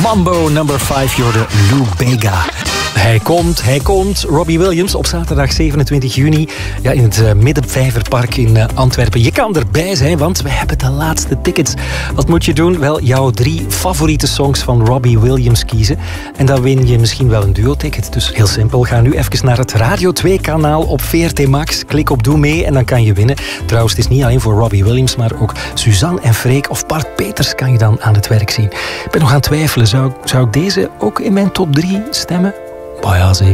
Mambo number 5, you're de Lou Bega. Hij komt. Robbie Williams op zaterdag 27 juni ja, in het Middenvijverpark in Antwerpen. Je kan erbij zijn, want we hebben de laatste tickets. Wat moet je doen? Wel, jouw 3 favoriete songs van Robbie Williams kiezen. En dan win je misschien wel een duo-ticket. Dus heel simpel, ga nu even naar het Radio 2-kanaal op VRT Max. Klik op Doe mee en dan kan je winnen. Trouwens, het is niet alleen voor Robbie Williams, maar ook Suzanne en Freek of Bart Peters kan je dan aan het werk zien. Ik ben nog aan het twijfelen. Zou ik deze ook in mijn top 3 stemmen? Oh ja, zeker.